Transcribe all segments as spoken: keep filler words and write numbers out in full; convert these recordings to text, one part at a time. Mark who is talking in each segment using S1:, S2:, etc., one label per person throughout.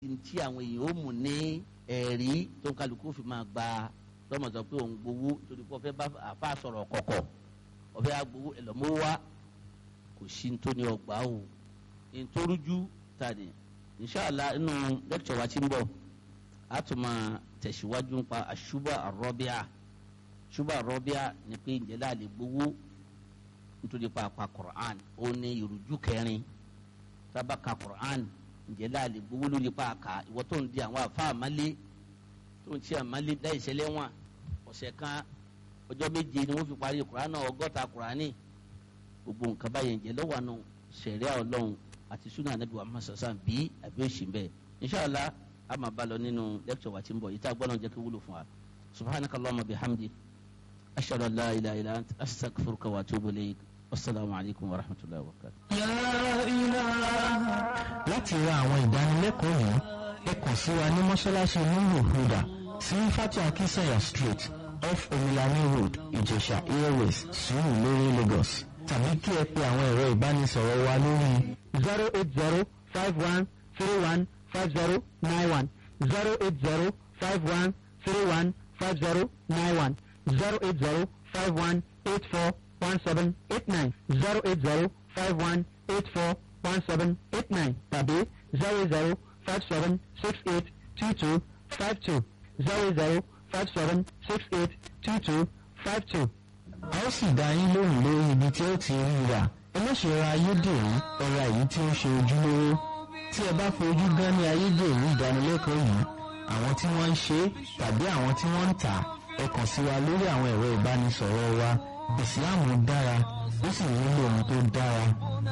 S1: tí àwọn èèyàn ó mú ní ẹ̀rí tó ń kálukú fi máa gba lọ́mọ sọ pé òun gbowó nítorí pé ọ̀fẹ́ bá àfa sọ̀rọ̀ kọ̀kọ̀ ọ̀fẹ́ agbowó ẹlọ́mọ́ wá kò sí nítorí ọgbà o nítorújú tani inṣàlá inú lẹ́kítọ̀ wa ti ń bọ̀ a tún máa tẹ̀síwájú nípa àṣùbà àrọ́bíà ṣùbà àrọ́bíà ni pé ǹjẹ́ láàlè gbowó nítorí pa àpá Qur'an ó ní ìrújú kẹrin tábà ka Qur'an ǹjẹ́ láàlè gbowó lórí pa àkà ìwọ tó ń di àwọn àfa àmàlé tó ń ṣe àmàlé láì ṣẹlẹ̀ wọn ọ̀sẹ̀ kan ọjọ́ méje ni wọ́n fi parí Qur'an náà ọgọ́ta Qur'ani gbogbo nǹkan báyẹn ǹjẹ́ lọ́wọ́ àná ṣẹ̀ríà Ọlọ́run àti sunnah Ànábì wa Muhammad sallallahu alaihi wasallam bí àbí òṣì bẹ́ẹ̀ inṣàlá a máa bá lọ nínú lẹ́kítọ̀ wa tí ń bọ̀ yìí tá a gbọ́dọ̀ jẹ́ kí wúlò fún wa subhanaka Allahumma bihamdi ashhadu an la ilaha illa anta astaghfiruka wa atubu ilayk wasalaamu alaykum wa rahmatulahi wa barakatuh.
S2: láti ra àwọn ìdánilẹ́kọ̀ọ́ yìí ẹ kàn sí wa ní mọ́ṣáláṣí Nuru Huda sí Fatu Akinsanya street off Omilani road Ìjẹ̀ṣà airways Surulere Lagos tàbí kí ẹ pe àwọn ẹ̀rọ ìbánisọ̀rọ̀ wa lórí zero eight zero five one three one five zero nine one zero eight zero five one three one five zero nine one zero eight zero five one eight four one seven eight nine zero eight zero five one eight four one seven eight nine tàbí zero zero five seven six eight two two five two zero zero five seven six eight two two five two. a ó sì dá yín lóhùn lórí ibi tí ó ti rí rà ẹ má ṣe ra ayédèrú ẹ ra èyí tí ó ń ṣe ojúlówó tí ẹ bá fojú gan ní ayédèrú ìdánilẹ́kọ̀ọ́ yìí àwọn tí wọ́n ń ṣe tàbí àwọn tí wọ́n ń tà ẹ kàn sí wa lórí àwọn ẹ̀rọ ìbánisọ̀rọ̀ wa ìsìláàmù dára ó sì nílò ohun tó dára.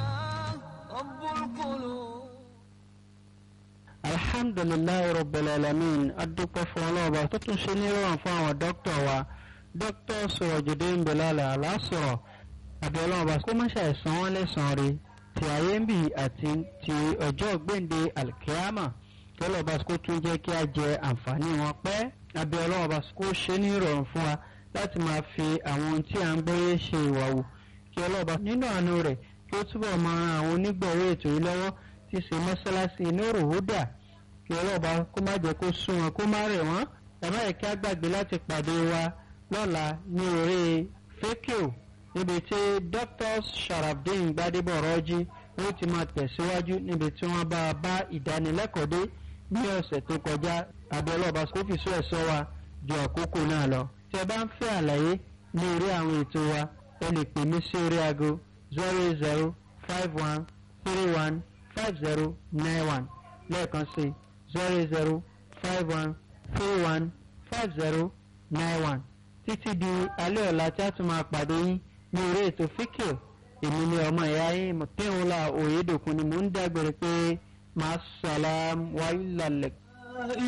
S3: alhamdulilayi rabbil alamin adúpẹ́ fún ọlọ́ọ̀bà tó tún ṣe ní ìrọ̀rùn fún àwọn dókítà wa dókítà Sirojudeen Bilal Alasọ̀rọ̀ àbí ọlọ́ọ̀bà kó má ṣàìsàn wọn lẹ́sàn-án rí ti ayé ń bì àti ti ọjọ́ gbèǹde alkiyama kí ọlọ́ọ̀bà kó tún jẹ́ kí a jẹ àǹfààní wọn pẹ́ àbí ọlọ́ọ̀bà kó ṣe ní ìrọ̀rùn fún wa láti máa fi àwọn ohun tí à ń gbọ́yé ṣe ìwà wò kí ọlọ́ọ̀bà nínú àánú rẹ̀ kí ó túbọ̀ máa ran àwọn onígbọ̀wọ́ ètò yìí lọ́wọ́ tí ṣe mọ́ṣáláṣí Nuru Huda kí ọlọ́ọ̀bà kó má jẹ́ kó sún wọn kó má rẹ̀ wọ́n ẹ̀má yẹ kí á gbàgbé láti pàdé wa lọ́la ní orí fẹ́kíò níbi tí Doctor Sharafdeen Gbadebo Rọ́jí ó ti máa tẹ̀síwájú níbi tí wọ́n bá bá ìdánilẹ́kọ̀ọ́ dé ní ọ̀sẹ̀ tó kọjá àbí ọlọ́ọ̀bà kó fi sún ẹ̀sọ́ wa ju àkókò náà lọ. tí ẹ bá ń fẹ́ àlàyé ní orí àwọn ètò wa ẹ lè pè mí sí orí aago zero zero five one three one five zero nine one lẹ́ẹ̀kan sí zero zero five one three one five zero nine one títí di alẹ́ ọ̀la tí a tún máa pàdé yín ní orí ètò fíkìl èmi ni ọmọ ìyá yín Mọ̀tẹ́wọ́lá Oyèdòkun ni mò ń dágbére pé màá sàlám wáyé lálẹ́.